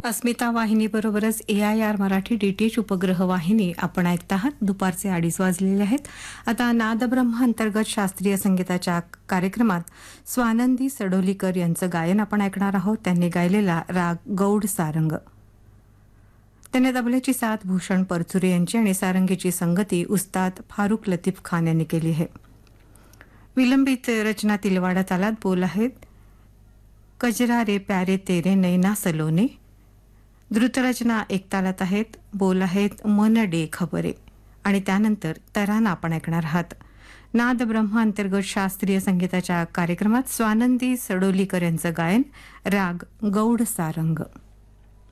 अस्मिता वाहिनी बरोबरच AIR Marathi DTH उपग्रह वाहिनी आपण ऐकत आहात. दुपारचे 2:30 वाजलेले आहेत. आता नादब्रह्म अंतर्गत शास्त्रीय संगीताच्या कार्यक्रमात स्वानंदी सडोलीकर यांचं गायन आपण ऐकणार आहोत. त्यांनी गायलेला राग गौड सारंग. त्यांनी तबल्याची साथ भूषण परचुरे यांची आणि सारंगीची संगती उस्ताद फारुख लतीफ खान यांनी केली आहे. विलंबित रचना तिलवाडा तालात बोल आहेत. कजरा रे प्यारे तेरे नैना सलोने. द्रुतरचना एक तालात आहेत. बोल आहेत मन डे खबरे आणि त्यानंतर तराना आपण ऐकणार आहात. नाद ब्रह्म अंतर्गत शास्त्रीय संगीताच्या कार्यक्रमात स्वानंदी सडोलीकर यांचं गायन राग गौड सारंग.